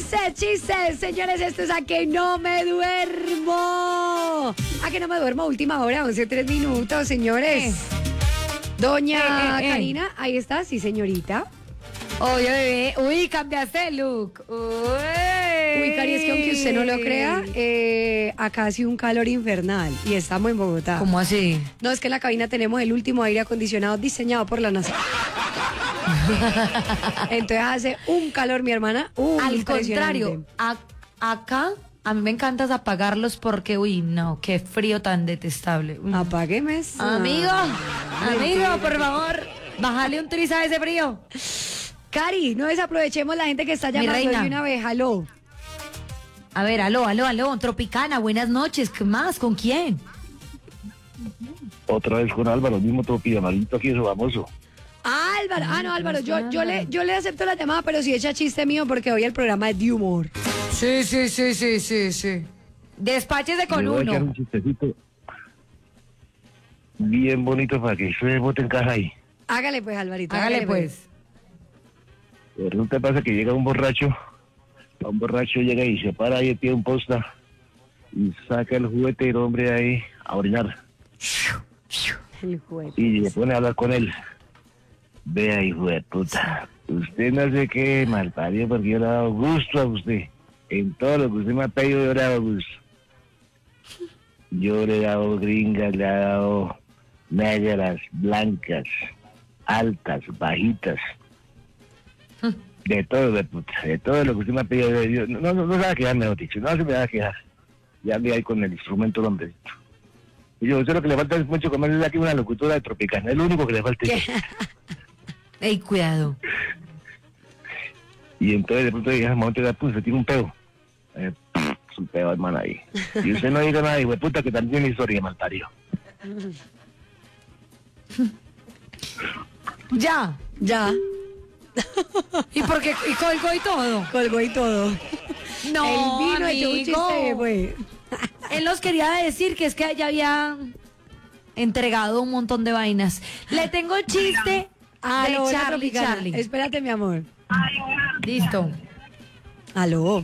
Chistes, señores, esto es A Que No Me Duermo. A Que No Me Duermo, última hora, 11:03, señores. Doña Karina, ahí está, sí, señorita. Oye, bebé, uy, cambiaste de look. Uy, Cari, es que aunque usted no lo crea, acá hace un calor infernal y estamos en Bogotá. ¿Cómo así? No, es que en la cabina tenemos el último aire acondicionado diseñado por la NASA. Entonces hace un calor, mi hermana. Al contrario, acá a mí me encanta apagarlos porque, uy, no, qué frío tan detestable. Apágueme eso. Amigo, por favor, bájale un triz a ese frío. Cari, no desaprovechemos la gente que está llamando de una vez. Aló. A ver, aló, Tropicana, buenas noches. ¿Qué más? ¿Con quién? Otra vez con Álvaro, mismo Tropicanalito aquí, eso famoso. Álvaro, no, Álvaro, yo le acepto la llamada, pero si echa chiste mío porque hoy el programa es de humor. Sí. Despáchese con Le voy a echar uno. un chistecito bien bonito para que usted bote en caja ahí. Hágale pues, Alvarito. Hágale pues. Resulta pasa que llega un borracho llega y se para ahí pie de un posta y saca el juguete del hombre ahí a orinar. El juguete. Y le pone a hablar con él. Vea, hijo de puta, usted no sé qué malparido porque yo le he dado gusto a usted. En todo lo que usted me ha pedido yo le he dado gusto. Yo le he dado gringas, le he dado negras, blancas, altas, bajitas. De todo, de puta, de todo lo que usted me ha pedido. Yo, no se va a quedar, mejor dicho, no se me va a quedar. Ya ando ahí con el instrumento del hombrecito. Y yo, usted lo que le falta es mucho comer, es aquí una locutora de Tropicana, es lo único que le falta. Ey, cuidado. Y entonces de pronto llega el momento de se tiene un pedo. Su pedo, hermano, ahí. Y usted no diga nada, hijo de puta, que también tiene historia, malparido. Ya. ¿Y por qué? ¿Y colgó y todo? Colgó y todo. No, El vino echó un chiste, güey. Él nos quería decir que es que ya había entregado un montón de vainas. Le tengo el chiste de Charlie. Espérate, mi amor. Listo. Aló.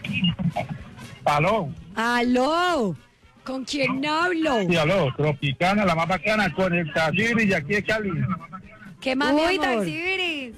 Aló. ¿Con quién hablo? Sí, aló, Tropicana, la más bacana, con el Taxibiri y aquí es Cali. ¿Qué más, mi Uy, amor? Taxibiris.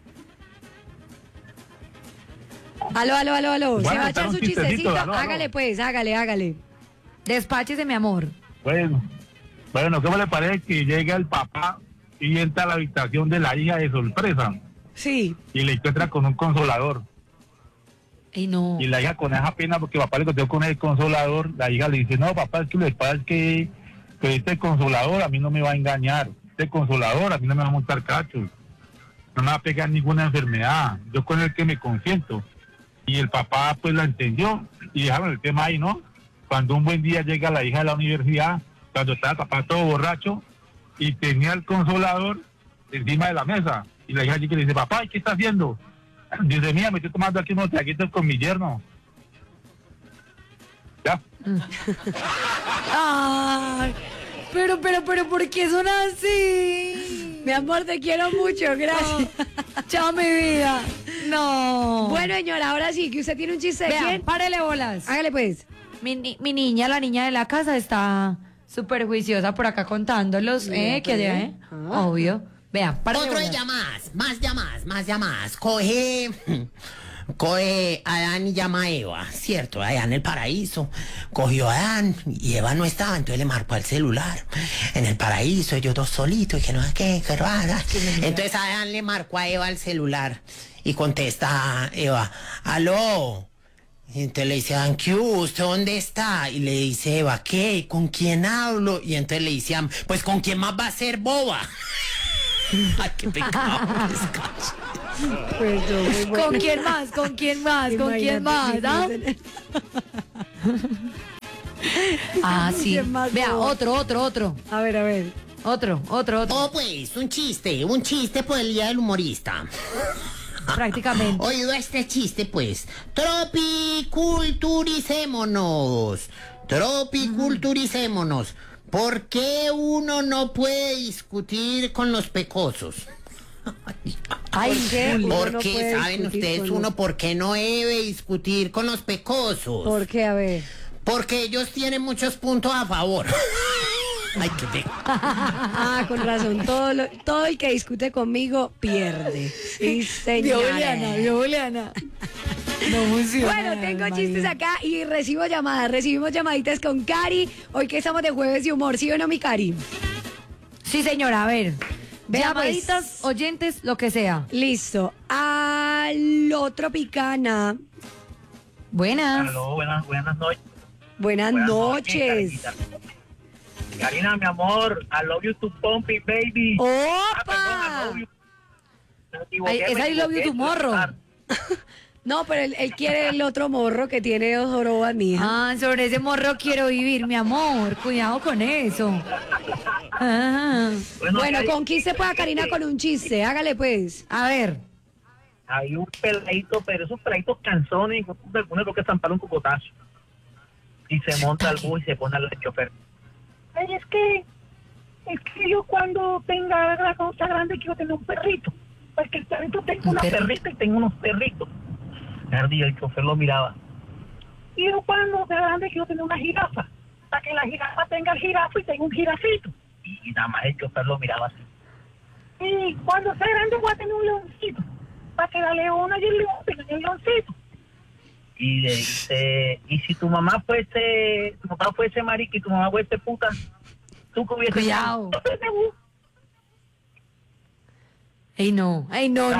Aló. Bueno, ¿Se va a echar un su chistecito, chistecito? aló. Hágale pues, hágale. Despáchese, mi amor. Bueno, ¿qué me le parece que llega el papá y entra a la habitación de la hija de sorpresa Sí. y le encuentra con un consolador? Ey, no. Y la hija con esa pena porque papá le contó con el consolador, la hija le dice, no, papá, es que lo que pasa es que este consolador a mí no me va a engañar, este consolador a mí no me va a montar cachos, no me va a pegar ninguna enfermedad, yo con el que me consiento. Y el papá pues la entendió y dejaron el tema ahí, ¿no? Cuando un buen día llega la hija de la universidad, cuando estaba el papá todo borracho y tenía el consolador encima de la mesa, y la hija allí que le dice, papá, ¿qué está haciendo? Dice, mía, me estoy tomando aquí unos traguitos con mi yerno. ¿Ya? Ay, pero, ¿por qué son así? Mi amor, te quiero mucho, gracias. Chao, mi vida. No. Bueno, señora, ahora sí, que usted tiene un chiste de Vean, quién. párele bolas. Hágale pues. Mi niña, la niña de la casa, está súper juiciosa por acá contándolos, Mira, que allá, obvio. Vean, párele Otro de bolas. más llamadas. Coge Adán y llama a Eva, ¿cierto? Allá en el paraíso. Cogió a Adán y Eva no estaba, entonces le marcó al celular. En el paraíso, ellos dos solitos, y que no sé qué, que rara. Entonces Adán le marcó a Eva al celular y contesta Eva, aló. Y entonces le dice, Adán, ¿qué hubo? ¿Usted dónde está? Y le dice Eva, ¿qué? ¿Con quién hablo? Y entonces le dice, pues ¿con quién más va a ser boba? Ay, qué pecado. ¿Con quién más? ¿Con quién más? ¿Con quién más? ¿Ah? Ah, sí. ¿Quién más, Vea, boba? otro. A ver. Otro. Oh, pues, un chiste por el día del humorista. Prácticamente. Oído este chiste, pues. Tropiculturicémonos. ¿Por qué uno no puede discutir con los pecosos? Ay, ¿Por qué? Juli. Uno no Porque, puede ¿saben discutir ustedes con uno los- por qué no debe discutir con los pecosos? ¿Por qué? A ver. Porque ellos tienen muchos puntos a favor. Ay, qué pena. Ah, con razón. Todo el que discute conmigo pierde. Sí, Vio señora. Juliana. No funciona. Bueno, tengo María. chistes acá y recibo llamadas. Recibimos llamaditas con Cari. Hoy que estamos de jueves de humor, ¿sí o no, mi Cari? Sí, señora, a ver. Vea, Llamaditas, pues. oyentes, lo que sea. Listo. Aló, Tropicana. Buenas. Aló, buenas noches. Buenas noches. Karinita. Karina, mi amor, I love you to Pompey, baby. ¡Opa! I love you. Me equivoqué, Ay, esa me I love you equivoqué, tomorrow. No, pero él quiere el otro morro que tiene 2 jorobas, mija. Ah, sobre ese morro quiero vivir, mi amor. Cuidado con eso. Ah, Bueno, Kari, conquiste pues a Karina con un chiste. Hágale pues. a ver. hay un peladito, pero esos peladitos canzones, uno lo que estampar un cocotazo. Y se monta al bus y se pone al chofer. Ay, es que yo cuando tenga la cosa grande quiero tener un perrito. Porque el perrito tengo una perrita y tengo unos perritos. El chofer lo miraba. Y yo cuando sea grande quiero tener una jirafa. Para que la jirafa tenga el jirafa y tenga un jirafito. Y nada más el chofer lo miraba así. Y cuando sea grande voy a tener un leoncito. Para que la leona y el león tengan el leoncito. Y le dice, y si tu papá fuese marica y tu mamá fuese puta, tú que hubiese... Cuidado. Ey, no. Ey, no.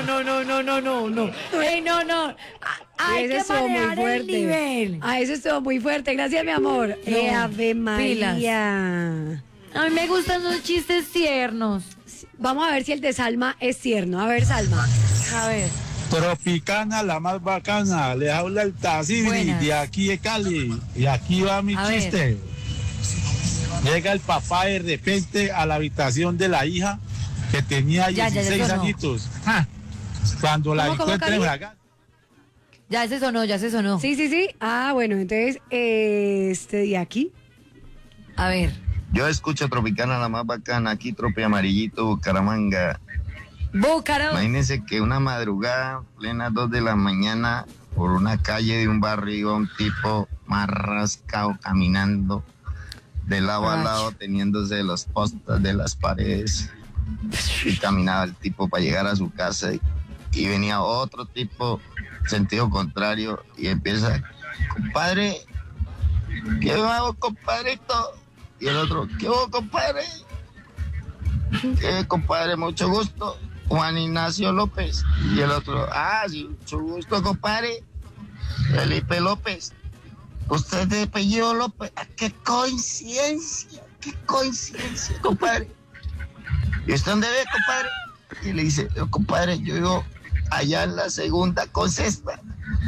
Ey, no. Hay Ese que estuvo muy manejar el fuerte. nivel. Ah, eso estuvo muy fuerte. Gracias, mi amor. No, Ave María. A mí me gustan los chistes tiernos. Vamos a ver si el de Salma es tierno. A ver, Salma. A ver. Tropicana, la más bacana, les habla el Taziri Buenas. de aquí de Cali. Y aquí va mi A ver. chiste. Llega el papá de repente a la habitación de la hija que tenía Ya 16 sonó. añitos. ¡Ja! Cuando la ¿Cómo, encuentra Cari? embragada. Ya se sonó. Sí. Ah, bueno, entonces, este de aquí. A ver. Yo escucho Tropicana, la más bacana, aquí Tropi Amarillito, Bucaramanga. Búcaro. Imagínense que una madrugada, plena 2 de la mañana, por una calle de un barrio iba un tipo más rascado caminando de lado a lado, teniéndose los postes de las paredes. Y caminaba el tipo para llegar a su casa y venía otro tipo, sentido contrario, y empieza, compadre, ¿qué hago, compadrito? Y el otro, ¿qué hago, compadre? ¿Qué, compadre? Mucho gusto. Juan Ignacio López. Y el otro, sí, mucho gusto, compadre. Felipe López. Usted es de apellido López. ¡Qué coincidencia! Compadre! ¿Y usted dónde ve, compadre? Y le dice, compadre, yo vivo allá en la segunda con cesta.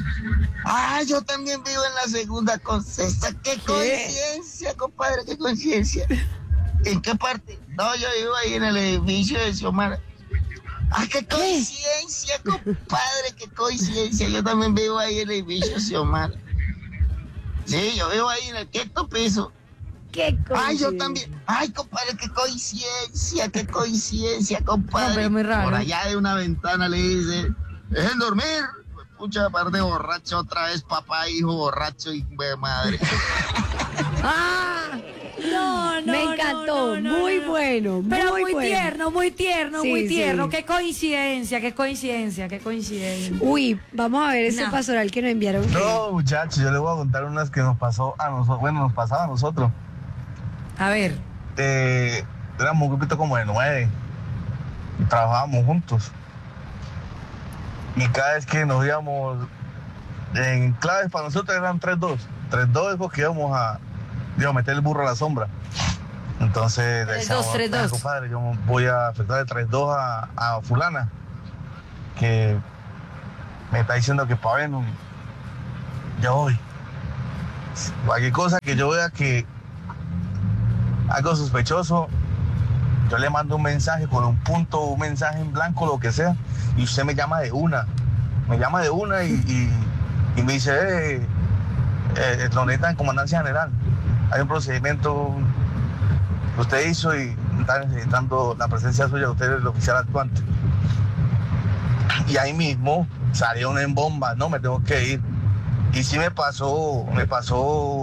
Yo también vivo en la segunda con cesta. ¡Qué coincidencia, compadre! ¡Qué coincidencia! ¿En qué parte? No, yo vivo ahí en el edificio de Xiomara. ¡Qué coincidencia, compadre! ¡Qué coincidencia! Yo también vivo ahí en el edificio de Xiomara. Sí, yo vivo ahí en el 5º piso. ¿Qué cosa? Yo también. Compadre, qué coincidencia, compadre. No, pero muy raro. Por allá de una ventana le dice, dejen dormir. Pucha, par de borracho otra vez, papá, hijo, borracho y madre. No, Me encantó. Muy bueno. Pero muy bueno. tierno, Sí, muy tierno. sí. Qué coincidencia. Uy, vamos a ver ese No. pastoral que nos enviaron. No, muchachos, yo les voy a contar unas que nos pasó a nosotros. Bueno, nos pasaba a nosotros. A ver. Éramos un grupito como de 9. Y trabajábamos juntos. Y cada vez que nos íbamos en claves para nosotros eran 3-2. 3-2 es porque íbamos a meter el burro a la sombra. Entonces, 3-2. Compadre, yo voy a afectar de 3-2 a fulana. Que me está diciendo que para ver, no, ya voy. Cualquier cosa que yo vea que algo sospechoso, yo le mando un mensaje con un punto, un mensaje en blanco, lo que sea, y usted me llama de una. Y me dice, lo necesitan en comandancia general. Hay un procedimiento que usted hizo y está necesitando la presencia suya, usted es el oficial actuante. y ahí mismo salieron en bomba, no, me tengo que ir. Y sí me pasó